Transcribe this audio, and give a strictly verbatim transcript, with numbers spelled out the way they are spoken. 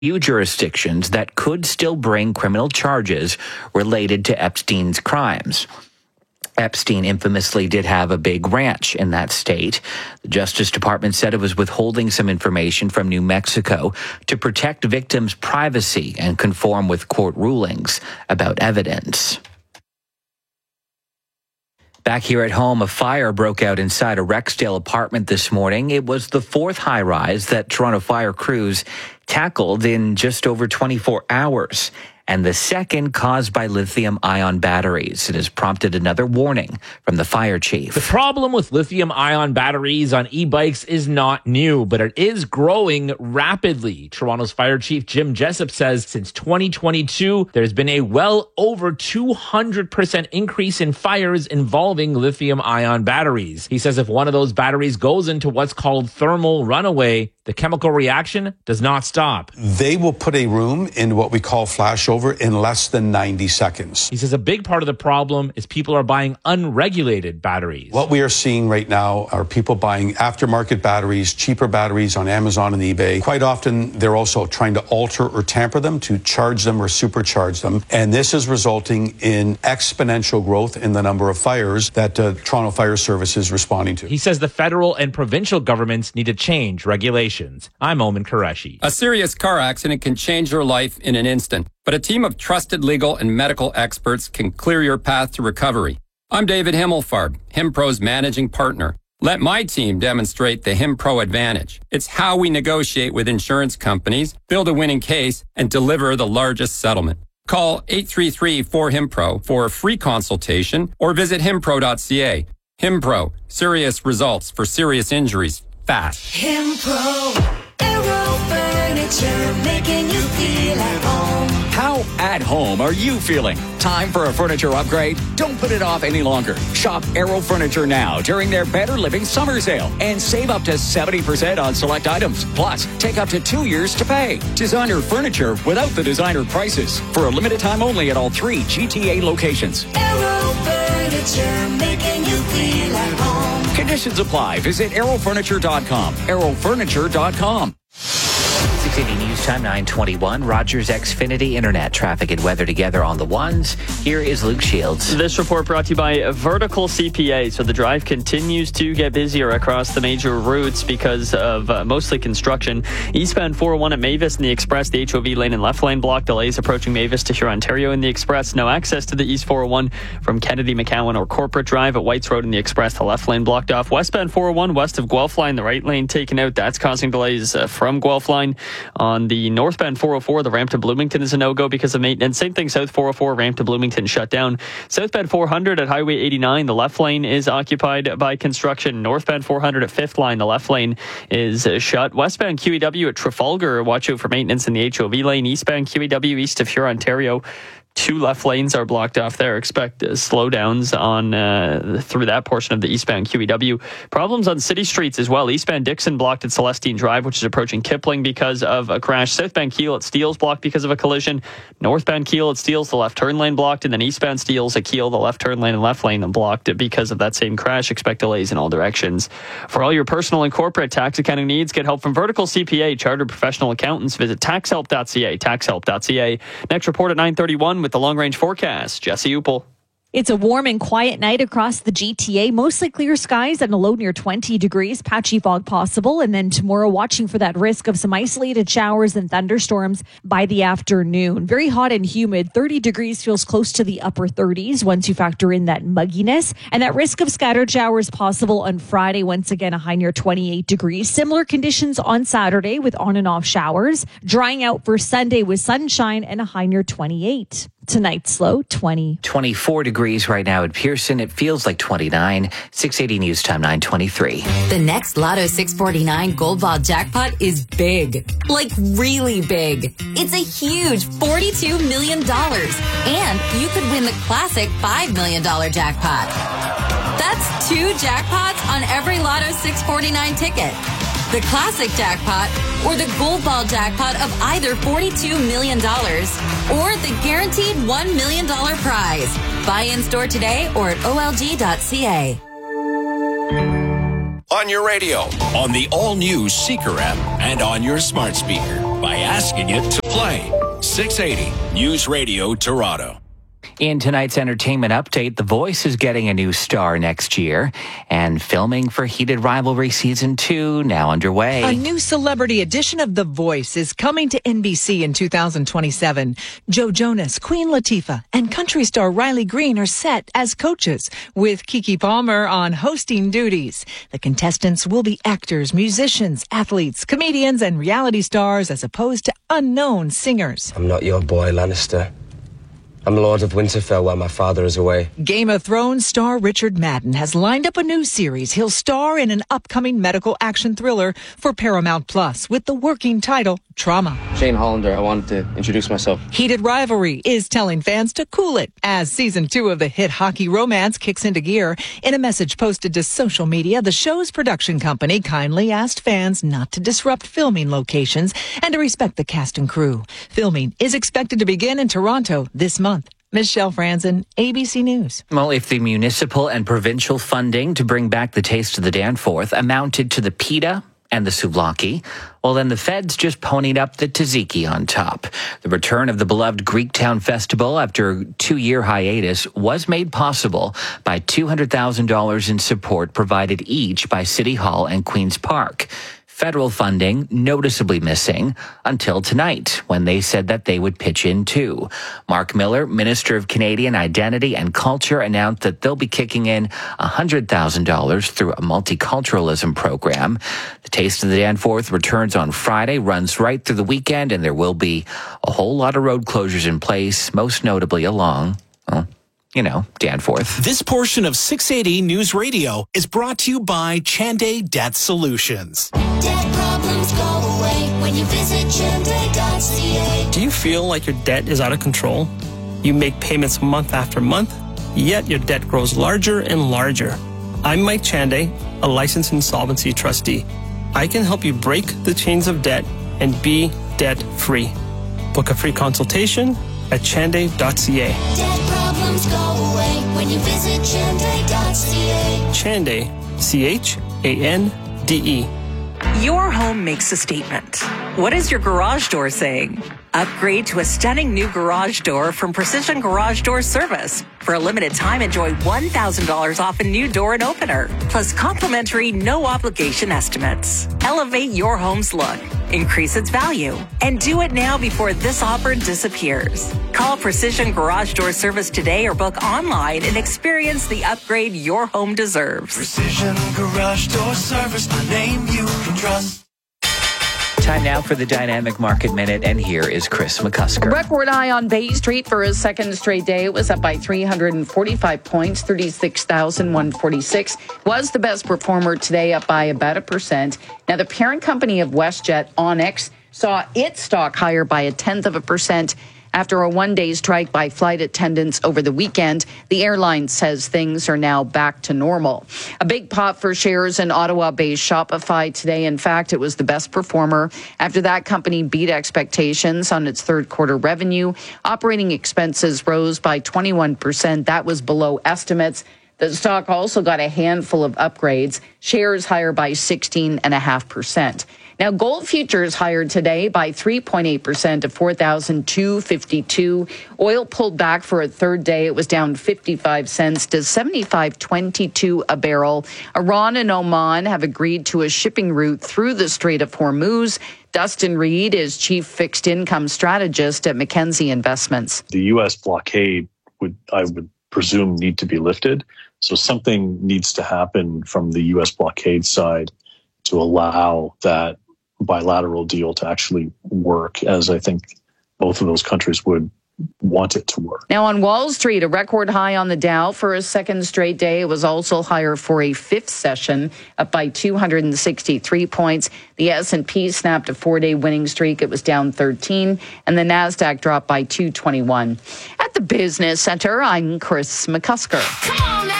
few jurisdictions that could still bring criminal charges related to Epstein's crimes. Epstein infamously did have a big ranch in that state. The Justice Department said it was withholding some information from New Mexico to protect victims' privacy and conform with court rulings about evidence. Back here at home, a fire broke out inside a Rexdale apartment this morning. It was the fourth high-rise that Toronto fire crews tackled in just over twenty-four hours. And the second caused by lithium-ion batteries. It has prompted another warning from the fire chief. The problem with lithium-ion batteries on e-bikes is not new, but it is growing rapidly. Toronto's fire chief Jim Jessup says since twenty twenty-two, there's been a well over two hundred percent increase in fires involving lithium-ion batteries. He says if one of those batteries goes into what's called thermal runaway, the chemical reaction does not stop. They will put a room in what we call flashover in less than ninety seconds. He says a big part of the problem is people are buying unregulated batteries. What we are seeing right now are people buying aftermarket batteries, cheaper batteries on Amazon and eBay. Quite often, they're also trying to alter or tamper them to charge them or supercharge them. And this is resulting in exponential growth in the number of fires that uh, Toronto Fire Service is responding to. He says the federal and provincial governments need to change regulations. I'm Omen Qureshi. A serious car accident can change your life in an instant, but a team of trusted legal and medical experts can clear your path to recovery. I'm David Himmelfarb, HimPro's managing partner. Let my team demonstrate the HimPro advantage. It's how we negotiate with insurance companies, build a winning case, and deliver the largest settlement. Call eight three three four HimPro for a free consultation or visit himpro dot c a. HimPro, serious results for serious injuries. Fast. HimPro, Aero Furniture, making you feel at home. How at home are you feeling? Time for a furniture upgrade? Don't put it off any longer. Shop Aero Furniture now during their Better Living Summer Sale and save up to seventy percent on select items. Plus, take up to two years to pay. Designer furniture without the designer prices. For a limited time only at all three G T A locations. Aero Furniture, making you feel at home. Conditions apply. Visit aero furniture dot com. aero furniture dot com. six eighty News Time, nine twenty-one. Rogers Xfinity Internet traffic and weather together on the ones. Here is Luke Shields. This report brought to you by Vertical C P A. So the drive continues to get busier across the major routes because of uh, mostly construction. Eastbound four oh one at Mavis in the Express, the H O V lane and left lane block. Delays approaching Mavis to Huron, Ontario in the Express. No access to the East four oh one from Kennedy, McCowan or Corporate Drive at Whites Road in the Express. The left lane blocked off. Westbound four oh one west of Guelph line, the right lane taken out. That's causing delays uh, from Guelph line. On the northbound four oh four, the ramp to Bloomington is a no-go because of maintenance. Same thing, south four oh four, ramp to Bloomington shut down. Southbound four hundred at Highway eighty-nine, the left lane is occupied by construction. Northbound four hundred at fifth line, the left lane is shut. Westbound Q E W at Trafalgar, watch out for maintenance in the H O V lane. Eastbound Q E W east of Huron, Ontario, two left lanes are blocked off there. Expect uh, slowdowns on uh, through that portion of the eastbound Q E W. Problems on city streets as well. Eastbound Dixon blocked at Celestine Drive, which is approaching Kipling because of a crash. Southbound Keele at Steeles blocked because of a collision. Northbound Keele at Steeles, the left turn lane blocked, and then eastbound Steeles at Keele, the left turn lane and left lane blocked because of that same crash. Expect delays in all directions. For all your personal and corporate tax accounting needs, get help from Vertical C P A, chartered professional accountants. Visit tax help dot c a, tax help dot c a. Next report at nine thirty-one with the long-range forecast. Jesse Upel. It's a warm and quiet night across the G T A. Mostly clear skies and a low near twenty degrees. Patchy fog possible. And then tomorrow, watching for that risk of some isolated showers and thunderstorms by the afternoon. Very hot and humid. thirty degrees feels close to the upper thirties once you factor in that mugginess. And that risk of scattered showers possible on Friday. Once again, a high near twenty-eight degrees. Similar conditions on Saturday with on and off showers. Drying out for Sunday with sunshine and a high near twenty-eight. Tonight's low, twenty. twenty-four degrees right now at Pearson. It feels like twenty-nine. six eighty News Time, nine twenty-three. The next Lotto six forty-nine Gold Ball jackpot is big. Like really big. It's a huge forty-two million dollars. And you could win the classic five million dollars jackpot. That's two jackpots on every Lotto six forty-nine ticket. The classic jackpot or the Gold Ball jackpot of either forty-two million dollars or the guaranteed one million dollars prize. Buy in store today or at O L G dot C A. On your radio, on the all-new Seeker app, and on your smart speaker. by asking it to play. six eighty News Radio Toronto. In tonight's entertainment update, The Voice is getting a new star next year, and filming for Heated Rivalry Season two now underway. A new celebrity edition of The Voice is coming to N B C in two thousand twenty-seven. Joe Jonas, Queen Latifah, and country star Riley Green are set as coaches, with Keke Palmer on hosting duties. The contestants will be actors, musicians, athletes, comedians, and reality stars, as opposed to unknown singers. I'm not your boy, Lannister. I'm Lord of Winterfell while my father is away. Game of Thrones star Richard Madden has lined up a new series. He'll star in an upcoming medical action thriller for Paramount Plus with the working title Trauma. Shane Hollander, I wanted to introduce myself. Heated Rivalry is telling fans to cool it as season two of the hit hockey romance kicks into gear. In a message posted to social media, the show's production company kindly asked fans not to disrupt filming locations and to respect the cast and crew. Filming is expected to begin in Toronto this month. Michelle Franzen, A B C News. Well, if the municipal and provincial funding to bring back the Taste of the Danforth amounted to the pita and the souvlaki, well, then the feds just ponied up the tzatziki on top. The return of the beloved Greektown Festival after a two-year hiatus was made possible by two hundred thousand dollars in support provided each by City Hall and Queen's Park. Federal funding noticeably missing until tonight, when they said that they would pitch in too. Mark Miller, Minister of Canadian Identity and Culture, announced that they'll be kicking in one hundred thousand dollars through a multiculturalism program. The Taste of the Danforth returns on Friday, runs right through the weekend, and there will be a whole lot of road closures in place, most notably along, well, you know, Danforth. This portion of six eighty News Radio is brought to you by Chanday Debt Solutions. Debt problems go away when you visit chanday dot c a. Do you feel like your debt is out of control? You make payments month after month, yet your debt grows larger and larger. I'm Mike Chanday, a licensed insolvency trustee. I can help you break the chains of debt and be debt-free. Book a free consultation at chanday dot c a. Debt problems go away when you visit chanday dot c a. Chanday, C H A N D E. Your home makes a statement. What is your garage door saying? Upgrade to a stunning new garage door from Precision Garage Door Service. For a limited time, enjoy one thousand dollars off a new door and opener, plus complimentary no-obligation estimates. Elevate your home's look, increase its value, and do it now before this offer disappears. Call Precision Garage Door Service today or book online and experience the upgrade your home deserves. Precision Garage Door Service, a name you can trust. Time now for the Dynamic Market Minute, and here is Chris McCusker. Record high on Bay Street for a second straight day. It was up by three hundred forty-five points, thirty-six thousand one hundred forty-six. Was the best performer today, up by about a percent. Now, the parent company of WestJet, Onyx, saw its stock higher by a tenth of a percent after a one-day strike by flight attendants over the weekend. The airline says things are now back to normal. A big pop for shares in Ottawa-based Shopify today. In fact, it was the best performer after that company beat expectations on its third quarter revenue. Operating expenses rose by twenty-one percent. That was below estimates. The stock also got a handful of upgrades. Shares higher by sixteen point five percent. Now, gold futures higher today by three point eight percent to four thousand two hundred fifty-two. Oil pulled back for a third day. It was down fifty-five cents to seventy-five twenty-two a barrel. Iran and Oman have agreed to a shipping route through the Strait of Hormuz. Dustin Reed is chief fixed income strategist at Mackenzie Investments. The U S blockade would, I would presume, need to be lifted. So something needs to happen from the U S blockade side to allow that bilateral deal to actually work, as I think both of those countries would want it to work. Now on Wall Street, a record high on the Dow for a second straight day. It was also higher for a fifth session, up by two hundred sixty-three points. The S and P snapped a four-day winning streak. It was down thirteen, and the NASDAQ dropped by two twenty-one. At the Business Center, I'm Chris McCusker. Come on now.